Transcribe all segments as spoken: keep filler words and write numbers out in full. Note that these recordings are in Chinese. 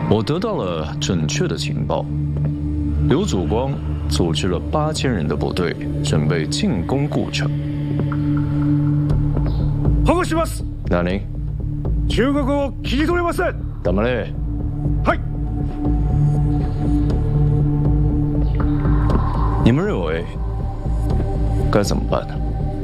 我得到了准确的情报，刘祖光组织了八千人的部队，准备进攻故城。 保護します。 何？ 中国を切り取れません。 黙れ。 はい。 你们认为该怎么办呢？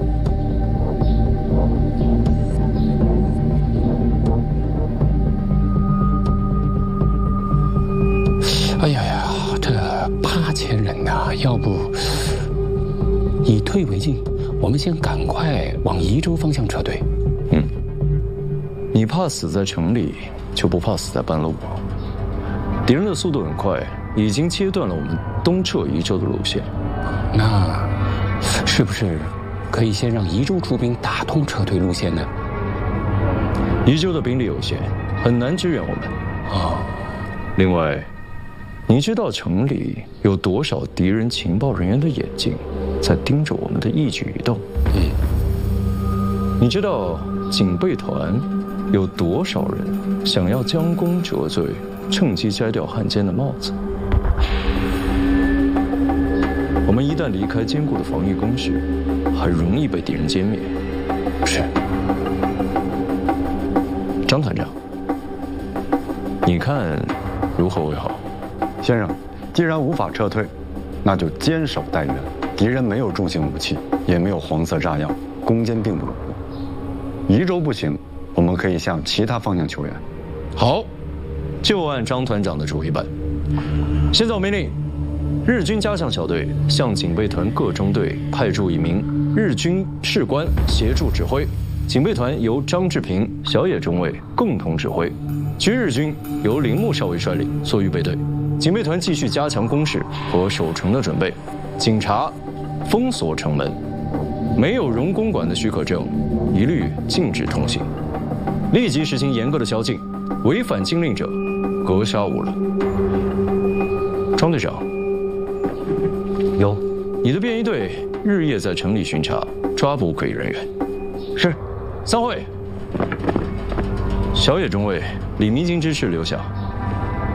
哎呀呀，这八千人呐，要不以退为进，我们先赶快往宜州方向撤退。 嗯，你怕死在城里，就不怕死在半路。敌人的速度很快，已经切断了我们东撤宜州的路线。 那是不是可以先让宜州出兵打通撤退路线呢？ 宜州的兵力有限，很难支援我们。 哦， 另外，你知道城里有多少敌人情报人员的眼睛在盯着我们的一举一动？ 嗯， 你知道警备团有多少人想要将功折罪，趁机摘掉汉奸的帽子？我们一旦离开坚固的防御工事，很容易被敌人歼灭。 是。 张团长，你看如何为好？ 先生，既然无法撤退，那就坚守待援。敌人没有重型武器，也没有黄色炸药，攻坚并不稳固。宜州不行，我们可以向其他方向求援。 好，就按张团长的主意办。现在我命令，日军加强小队向警备团各中队派驻一名日军士官协助指挥。警备团由张志平、小野中尉共同指挥，其余日军由铃木少尉率领做预备队。警备团继续加强工事和守城的准备，警察封锁城门，没有荣公馆的许可证，一律禁止通行。立即实行严格的宵禁，违反禁令者格杀勿论。庄队长， 有， 你的便衣队日夜在城里巡查，抓捕可疑人员。 是。 散会。小野中尉、李明金之士留下。